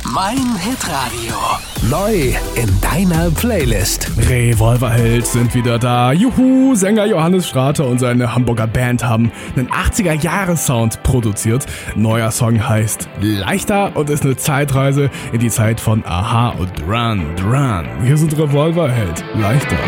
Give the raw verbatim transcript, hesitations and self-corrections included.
Mein Hitradio. Neu in deiner Playlist. Revolverheld sind wieder da. Juhu, Sänger Johannes Strater und seine Hamburger Band haben einen achtziger-Jahres-Sound produziert. Neuer Song heißt Leichter und ist eine Zeitreise in die Zeit von Aha und Run, Run. Hier sind Revolverheld. Leichter.